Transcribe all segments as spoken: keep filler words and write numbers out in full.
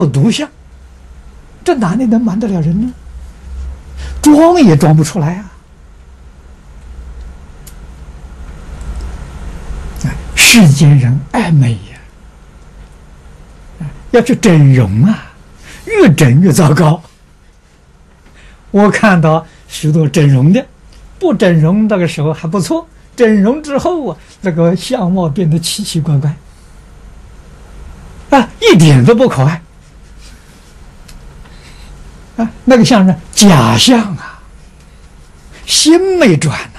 独相，这哪里能瞒得了人呢？装也装不出来啊！世间人爱美呀，要去整容啊，越整越糟糕。我看到许多整容的，不整容那个时候还不错，整容之后啊，那个相貌变得奇奇怪怪，啊，一点都不可爱。啊，那个像是假象啊，心没转呐、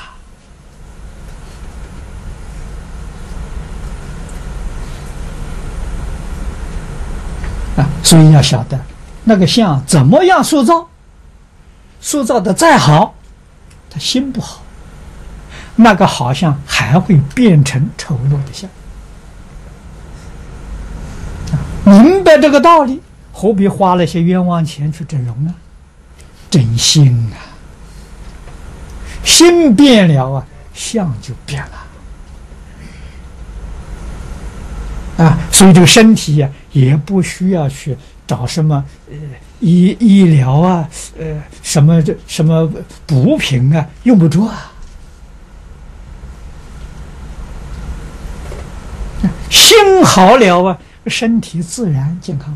啊。啊，所以要晓得那个像怎么样塑造，塑造的再好，他心不好，那个好像还会变成丑陋的像。啊，明白这个道理，何必花了些冤枉钱去整容呢？整心啊，心变了啊，相就变了啊。所以这个身体呀、啊，也不需要去找什么呃医医疗啊，呃什么这什么补品啊，用不着啊。心好了啊，身体自然健康。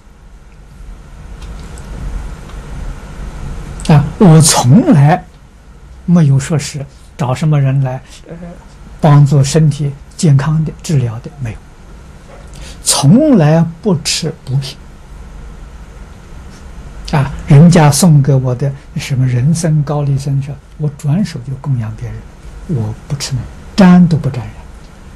啊，我从来没有说是找什么人来呃帮助身体健康的治疗的，没有，从来不吃补品。啊，人家送给我的什么人参、高丽参说，我转手就供养别人，我不吃那，沾都不沾染。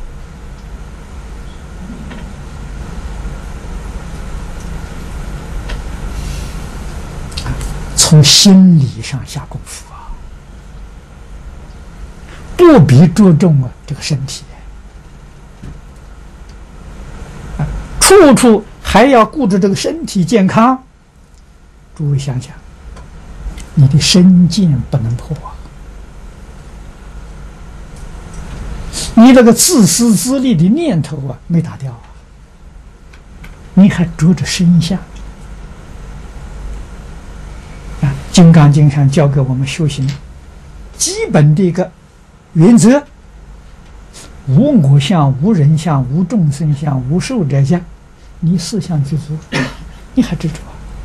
从心理上下功夫啊，不必注重啊这个身体，啊，处处还要顾着这个身体健康。诸位想想，你的身见不能破啊，你这个自私自利的念头啊没打掉啊，你还着着身相。《金刚经》上教给我们修行基本的一个原则：无我相、无人相、无众生相、无寿者相。你四相具足，你还执着？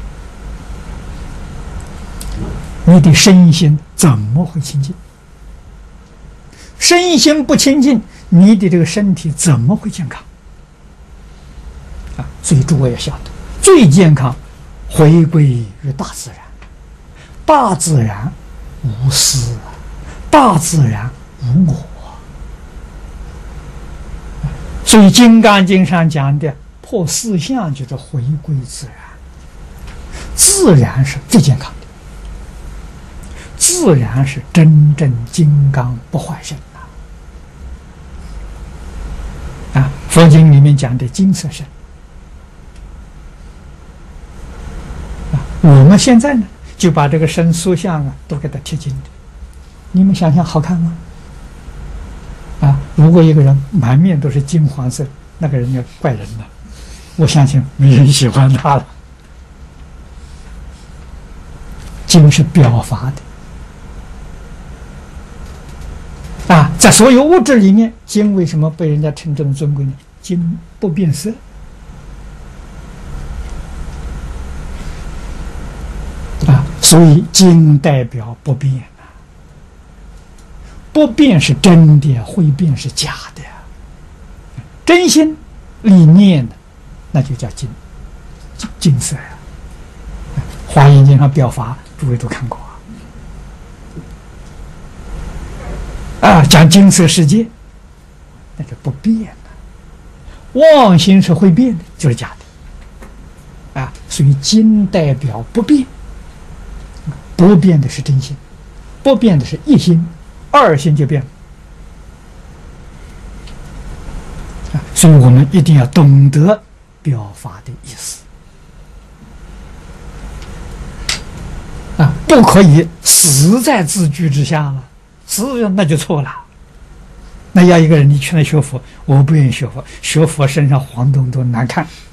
你的身心怎么会清净？身心不清净，你的这个身体怎么会健康？啊！所以诸位要晓得，最健康回归于大自然。大自然无私，大自然无我，所以《金刚经》上讲的破四相就是回归自然，自然是最健康的，自然是真正金刚不坏身呐！啊，佛经里面讲的金色身，啊，我们现在呢？就把这个身塑像啊都给它贴金的，你们想想好看吗？啊，如果一个人满面都是金黄色，那个人要怪人了，我相信没人喜欢他了。金是表法的啊，在所有物质里面，金为什么被人家称这么尊贵呢？金不变色。所以金代表不变啊，不变是真的，会变是假的。真心理念的，那就叫金，金色呀。华严经上表法，诸位都看过啊。啊，讲金色世界，那就不变了。妄心是会变的，就是假的。啊，所以金代表不变。不变的是真心，不变的是一心，二心就变了。啊，所以我们一定要懂得表法的意思。啊，不可以死在字句之下了，死那就错了。那要一个人你去那学佛，我不愿意学佛，学佛身上黄东东难看。